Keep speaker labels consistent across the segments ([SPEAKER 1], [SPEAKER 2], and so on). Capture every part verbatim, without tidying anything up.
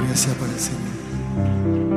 [SPEAKER 1] Gloria sea para el Señor.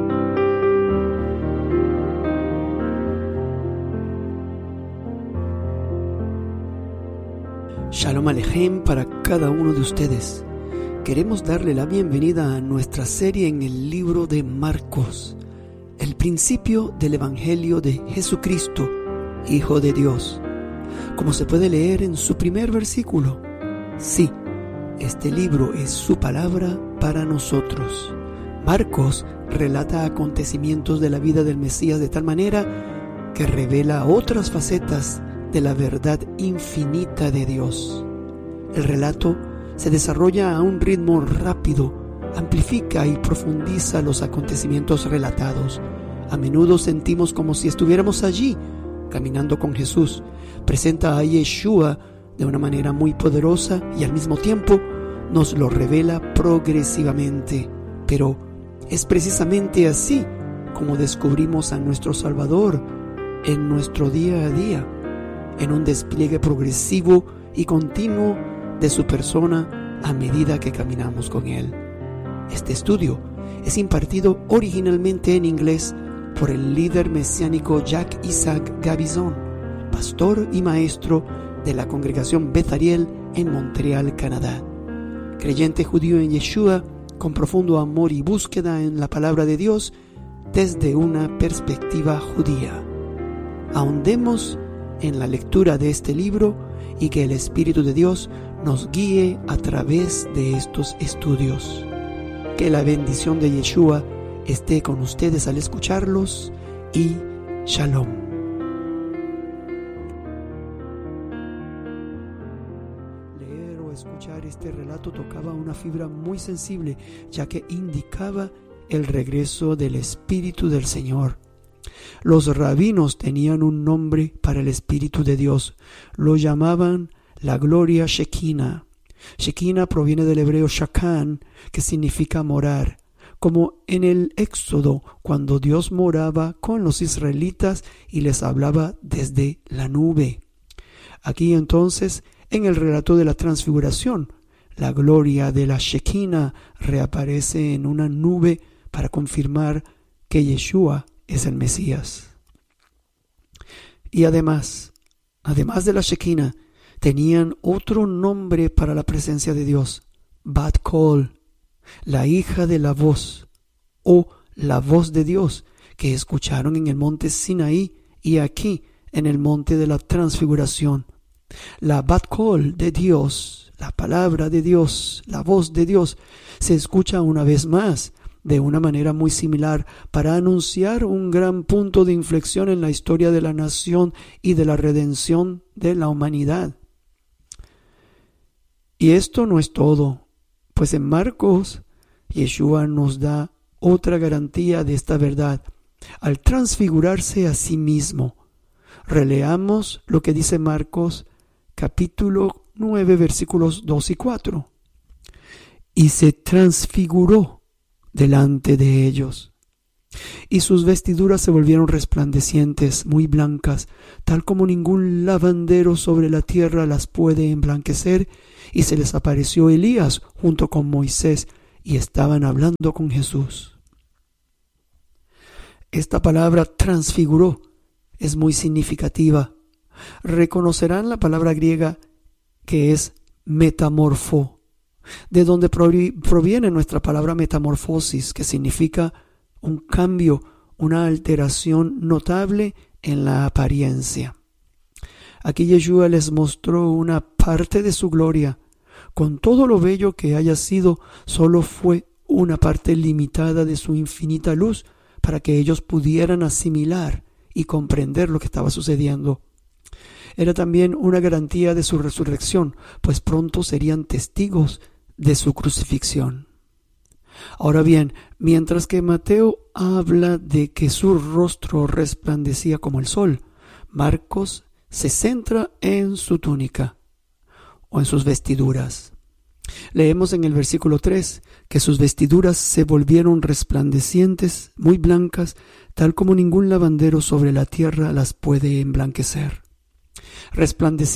[SPEAKER 2] Shalom Alejem para cada uno de ustedes. Queremos darle la bienvenida a nuestra serie en el libro de Marcos, el principio del Evangelio de Jesucristo, Hijo de Dios. Como se puede leer en su primer versículo, sí, este libro es su palabra para nosotros. Marcos relata acontecimientos de la vida del Mesías de tal manera que revela otras facetas de la verdad infinita de Dios. El relato se desarrolla a un ritmo rápido, amplifica y profundiza los acontecimientos relatados. A menudo sentimos como si estuviéramos allí, caminando con Jesús. Presenta a Yeshua de una manera muy poderosa y al mismo tiempo nos lo revela progresivamente. Pero es precisamente así como descubrimos a nuestro Salvador en nuestro día a día, en un despliegue progresivo y continuo de su persona a medida que caminamos con Él. Este estudio es impartido originalmente en inglés por el líder mesiánico Jack Isaac Gabizon, pastor y maestro de la congregación Beth Ariel en Montreal, Canadá. Creyente judío en Yeshua, con profundo amor y búsqueda en la palabra de Dios desde una perspectiva judía. Ahondemos en la lectura de este libro y que el Espíritu de Dios nos guíe a través de estos estudios. Que la bendición de Yeshua esté con ustedes al escucharlos y Shalom. Leer o escuchar este relato tocaba una fibra muy sensible, ya que indicaba el regreso del Espíritu del Señor. Los rabinos tenían un nombre para el Espíritu de Dios. Lo llamaban la gloria Shekinah. Shekinah proviene del hebreo shakan, que significa morar, como en el Éxodo, cuando Dios moraba con los israelitas y les hablaba desde la nube. Aquí entonces, en el relato de la transfiguración, la gloria de la Shekinah reaparece en una nube para confirmar que Yeshua es el Mesías. Y además, además de la Shekinah, tenían otro nombre para la presencia de Dios: Bat Kol, la hija de la voz, o la voz de Dios, que escucharon en el monte Sinaí y aquí en el monte de la transfiguración. La Bat Kol de Dios, la palabra de Dios, la voz de Dios, se escucha una vez más de una manera muy similar para anunciar un gran punto de inflexión en la historia de la nación y de la redención de la humanidad. Y esto no es todo, pues en Marcos, Yeshua nos da otra garantía de esta verdad al transfigurarse a sí mismo. Releamos lo que dice Marcos capítulo nueve versículos dos y cuatro. Y se transfiguró delante de ellos, y sus vestiduras se volvieron resplandecientes, muy blancas, tal como ningún lavandero sobre la tierra las puede emblanquecer, y se les apareció Elías junto con Moisés, y estaban hablando con Jesús. Esta palabra transfiguró es muy significativa. Reconocerán la palabra griega que es metamorfo, de donde proviene nuestra palabra metamorfosis, que significa un cambio, una alteración notable en la apariencia. Aquí Yeshua les mostró una parte de su gloria. Con todo lo bello que haya sido, solo fue una parte limitada de su infinita luz para que ellos pudieran asimilar y comprender lo que estaba sucediendo. Era también una garantía de su resurrección, pues pronto serían testigos de su crucifixión. Ahora bien, mientras que Mateo habla de que su rostro resplandecía como el sol, Marcos se centra en su túnica o en sus vestiduras. Leemos en el versículo tres que sus vestiduras se volvieron resplandecientes, muy blancas, tal como ningún lavandero sobre la tierra las puede emblanquecer.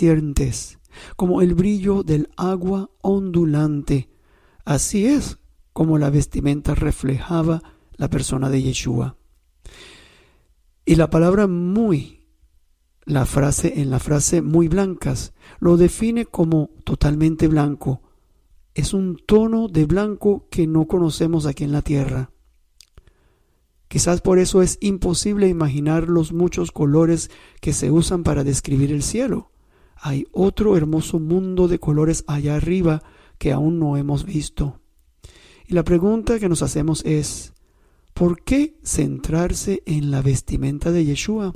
[SPEAKER 2] Resplandecientes, como el brillo del agua ondulante. Así es como la vestimenta reflejaba la persona de Yeshua. Y la palabra muy, la frase en la frase muy blancas, lo define como totalmente blanco. Es un tono de blanco que no conocemos aquí en la tierra. Quizás por eso es imposible imaginar los muchos colores que se usan para describir el cielo. Hay otro hermoso mundo de colores allá arriba que aún no hemos visto. Y la pregunta que nos hacemos es, ¿por qué centrarse en la vestimenta de Yeshua?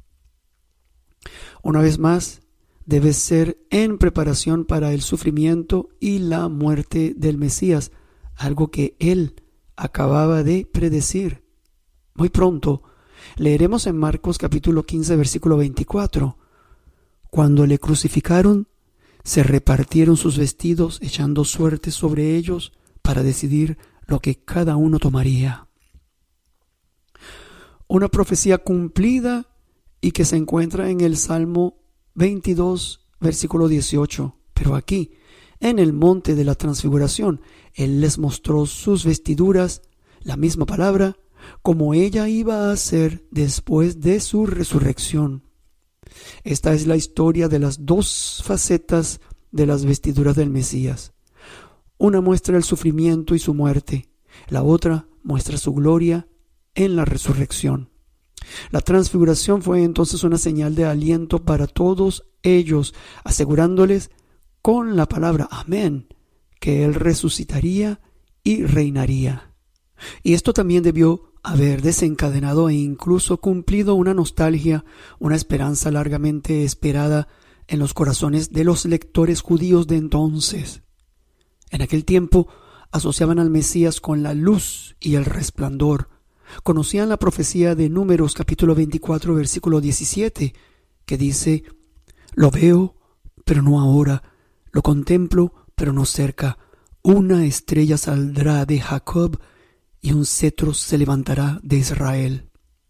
[SPEAKER 2] Una vez más, debe ser en preparación para el sufrimiento y la muerte del Mesías, algo que él acababa de predecir. Muy pronto leeremos en Marcos capítulo quince versículo veinticuatro. Cuando le crucificaron, se repartieron sus vestidos echando suertes sobre ellos para decidir lo que cada uno tomaría. Una profecía cumplida y que se encuentra en el Salmo veintidós, versículo dieciocho. Pero aquí, en el monte de la transfiguración, Él les mostró sus vestiduras, la misma palabra, como ella iba a ser después de su resurrección. Esta es la historia de las dos facetas de las vestiduras del Mesías. Una muestra el sufrimiento y su muerte, la otra muestra su gloria en la resurrección. La transfiguración fue entonces una señal de aliento para todos ellos, asegurándoles con la palabra amén que Él resucitaría y reinaría. Y esto también debió haber desencadenado e incluso cumplido una nostalgia, una esperanza largamente esperada en los corazones de los lectores judíos de entonces. En aquel tiempo asociaban al Mesías con la luz y el resplandor. Conocían la profecía de Números capítulo veinticuatro versículo diecisiete, que dice: lo veo, pero no ahora, lo contemplo, pero no cerca. Una estrella saldrá de Jacob y un cetro se levantará de Israel.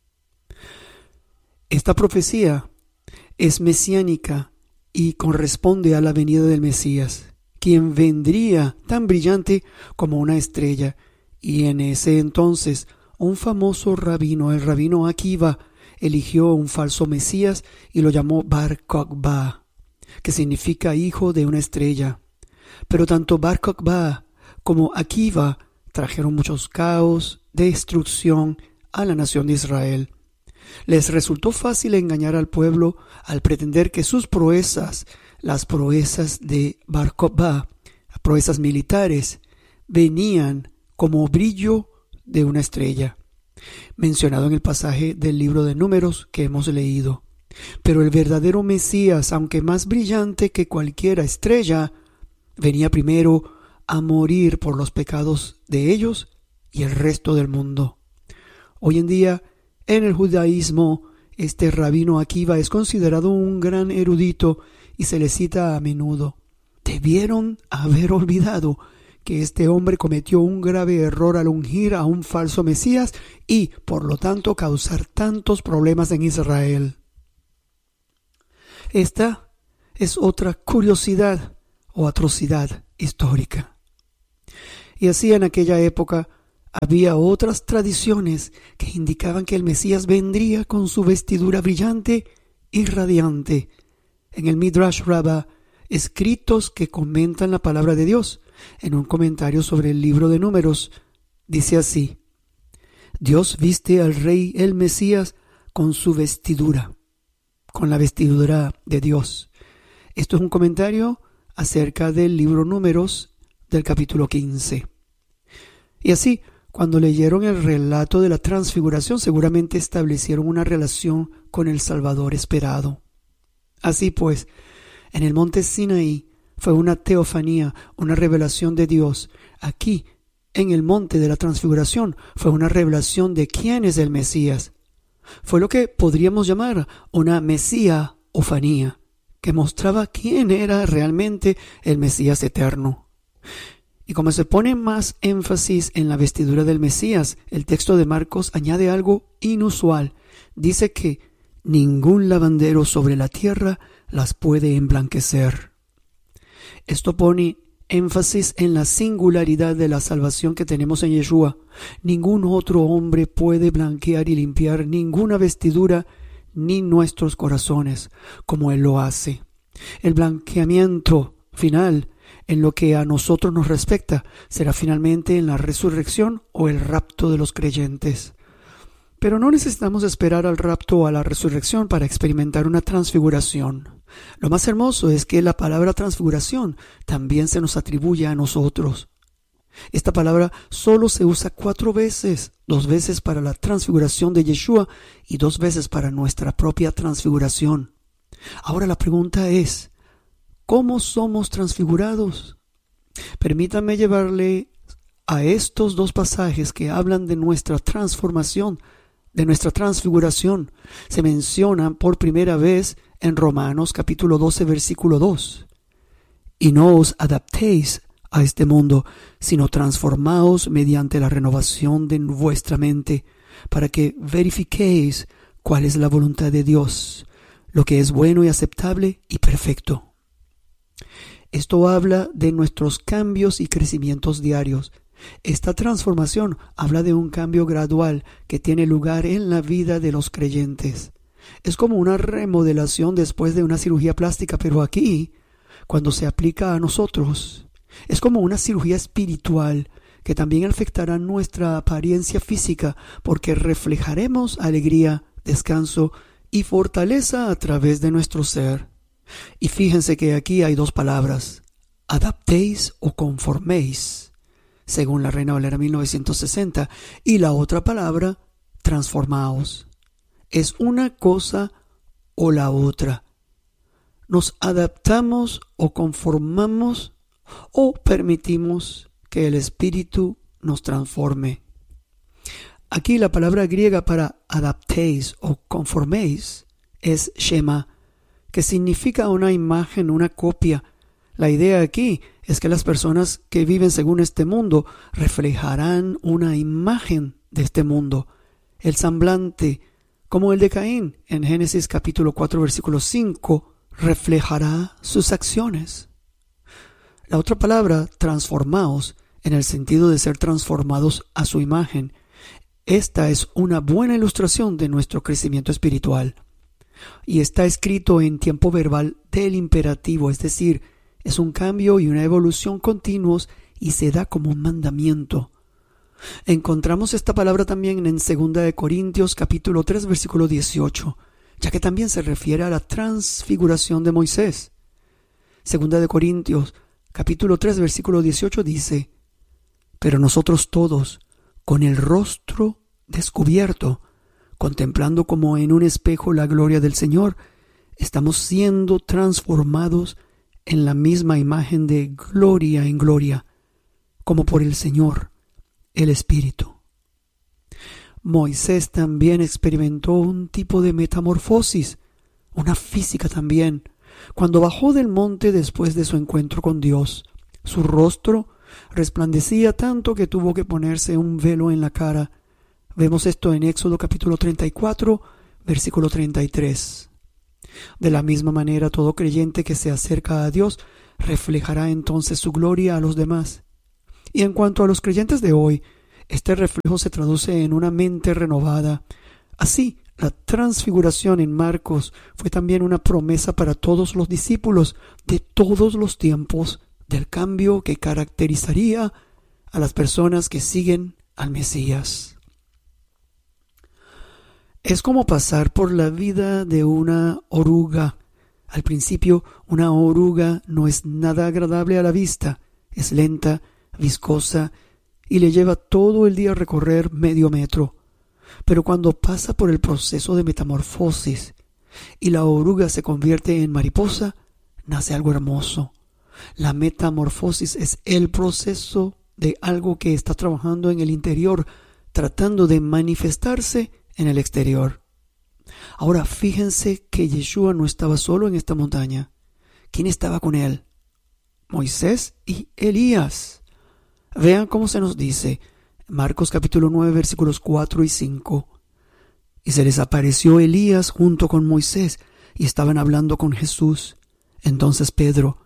[SPEAKER 2] Esta profecía es mesiánica y corresponde a la venida del Mesías, quien vendría tan brillante como una estrella. Y en ese entonces un famoso rabino, el rabino Akiva, eligió un falso Mesías y lo llamó Bar Kokhba, que significa hijo de una estrella. Pero tanto Bar Kokhba como Akiva trajeron muchos caos, destrucción a la nación de Israel. Les resultó fácil engañar al pueblo al pretender que sus proezas, las proezas de Bar Kokhba, proezas militares, venían como brillo de una estrella, mencionado en el pasaje del libro de Números que hemos leído. Pero el verdadero Mesías, aunque más brillante que cualquier estrella, venía primero a morir por los pecados de ellos y el resto del mundo. Hoy en día, en el judaísmo, este rabino Akiva es considerado un gran erudito y se le cita a menudo. Debieron haber olvidado que este hombre cometió un grave error al ungir a un falso Mesías y, por lo tanto, causar tantos problemas en Israel. Esta es otra curiosidad o atrocidad histórica. Y así en aquella época había otras tradiciones que indicaban que el Mesías vendría con su vestidura brillante y radiante. En el Midrash Rabbah, escritos que comentan la palabra de Dios, en un comentario sobre el libro de Números, dice así: Dios viste al rey el Mesías con su vestidura, con la vestidura de Dios. Esto es un comentario acerca del libro Números del capítulo quince. Y así, cuando leyeron el relato de la transfiguración, seguramente establecieron una relación con el Salvador esperado. Así pues, en el monte Sinaí fue una teofanía, una revelación de Dios. Aquí, en el monte de la transfiguración, fue una revelación de quién es el Mesías. Fue lo que podríamos llamar una mesíaofanía, que mostraba quién era realmente el Mesías eterno. Y como se pone más énfasis en la vestidura del Mesías, el texto de Marcos añade algo inusual. Dice que ningún lavandero sobre la tierra las puede emblanquecer. Esto pone énfasis en la singularidad de la salvación que tenemos en Yeshua. Ningún otro hombre puede blanquear y limpiar ninguna vestidura ni nuestros corazones como Él lo hace. El blanqueamiento final, en lo que a nosotros nos respecta, será finalmente en la resurrección o el rapto de los creyentes. Pero no necesitamos esperar al rapto o a la resurrección para experimentar una transfiguración. Lo más hermoso es que la palabra transfiguración también se nos atribuye a nosotros. Esta palabra solo se usa cuatro veces, dos veces para la transfiguración de Yeshua y dos veces para nuestra propia transfiguración. Ahora la pregunta es, ¿cómo somos transfigurados? Permítanme llevarle a estos dos pasajes que hablan de nuestra transformación, de nuestra transfiguración. Se mencionan por primera vez en Romanos capítulo doce versículo dos. Y no os adaptéis a este mundo, sino transformaos mediante la renovación de vuestra mente, para que verifiquéis cuál es la voluntad de Dios, lo que es bueno y aceptable y perfecto. Esto habla de nuestros cambios y crecimientos diarios. Esta transformación habla de un cambio gradual que tiene lugar en la vida de los creyentes. Es como una remodelación después de una cirugía plástica, pero aquí, cuando se aplica a nosotros, es como una cirugía espiritual que también afectará nuestra apariencia física, porque reflejaremos alegría, descanso y fortaleza a través de nuestro ser. Y fíjense que aquí hay dos palabras, adaptéis o conforméis, según la Reina Valera mil novecientos sesenta, y la otra palabra, transformaos. Es una cosa o la otra. Nos adaptamos o conformamos o permitimos que el Espíritu nos transforme. Aquí la palabra griega para adaptéis o conforméis es shema, que significa una imagen, una copia. La idea aquí es que las personas que viven según este mundo reflejarán una imagen de este mundo, el semblante, como el de Caín en Génesis capítulo cuatro versículo cinco, reflejará sus acciones. La otra palabra, transformaos, en el sentido de ser transformados a su imagen. Esta es una buena ilustración de nuestro crecimiento espiritual. Y está escrito en tiempo verbal del imperativo, es decir, es un cambio y una evolución continuos y se da como un mandamiento. Encontramos esta palabra también en segunda de Corintios capítulo tres versículo dieciocho, ya que también se refiere a la transfiguración de Moisés. Segunda de Corintios capítulo tres versículo dieciocho dice: pero nosotros todos, con el rostro descubierto, contemplando como en un espejo la gloria del Señor, estamos siendo transformados en la misma imagen de gloria en gloria, como por el Señor, el Espíritu. Moisés también experimentó un tipo de metamorfosis, una física también. Cuando bajó del monte después de su encuentro con Dios, su rostro resplandecía tanto que tuvo que ponerse un velo en la cara. Vemos esto en Éxodo capítulo treinta y cuatro, versículo treinta y tres. De la misma manera, todo creyente que se acerca a Dios reflejará entonces su gloria a los demás. Y en cuanto a los creyentes de hoy, este reflejo se traduce en una mente renovada. Así, la transfiguración en Marcos fue también una promesa para todos los discípulos de todos los tiempos del cambio que caracterizaría a las personas que siguen al Mesías. Es como pasar por la vida de una oruga. Al principio, una oruga no es nada agradable a la vista, es lenta, viscosa y le lleva todo el día a recorrer medio metro. Pero cuando pasa por el proceso de metamorfosis y la oruga se convierte en mariposa, nace algo hermoso. La metamorfosis es el proceso de algo que está trabajando en el interior, tratando de manifestarse en el exterior. Ahora fíjense que Yeshua no estaba solo en esta montaña. ¿Quién estaba con él? Moisés y Elías. Vean cómo se nos dice Marcos capítulo nueve versículos cuatro y cinco. Y se les apareció Elías junto con Moisés y estaban hablando con Jesús. Entonces Pedro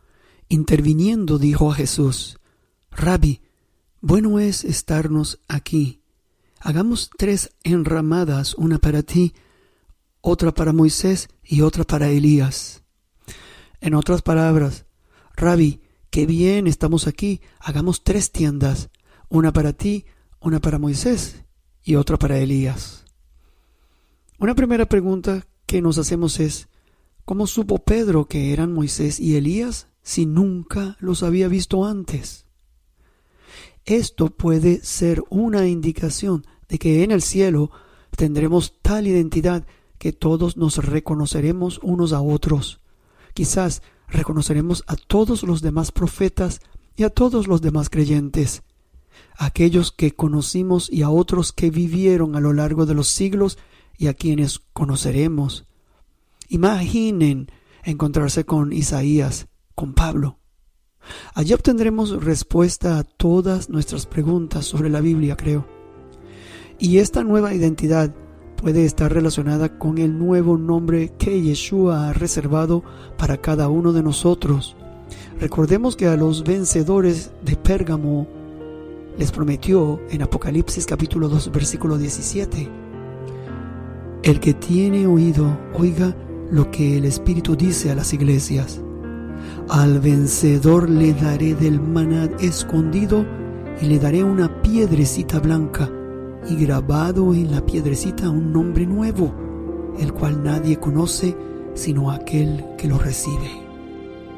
[SPEAKER 2] Interviniendo dijo a Jesús: Rabí, bueno es estarnos aquí. Hagamos tres enramadas, una para ti, otra para Moisés y otra para Elías. En otras palabras, Rabí, qué bien estamos aquí, hagamos tres tiendas, una para ti, una para Moisés y otra para Elías. Una primera pregunta que nos hacemos es: ¿cómo supo Pedro que eran Moisés y Elías si nunca los había visto antes? Esto puede ser una indicación de que en el cielo tendremos tal identidad que todos nos reconoceremos unos a otros. Quizás reconoceremos a todos los demás profetas y a todos los demás creyentes, a aquellos que conocimos y a otros que vivieron a lo largo de los siglos y a quienes conoceremos. Imaginen encontrarse con Isaías, con Pablo. Allí obtendremos respuesta a todas nuestras preguntas sobre la Biblia, creo. Y esta nueva identidad puede estar relacionada con el nuevo nombre que Yeshua ha reservado para cada uno de nosotros. Recordemos que a los vencedores de Pérgamo les prometió en Apocalipsis capítulo dos versículo diecisiete: el que tiene oído, oiga lo que el Espíritu dice a las iglesias. Al vencedor le daré del maná escondido y le daré una piedrecita blanca, y grabado en la piedrecita un nombre nuevo, el cual nadie conoce sino aquel que lo recibe.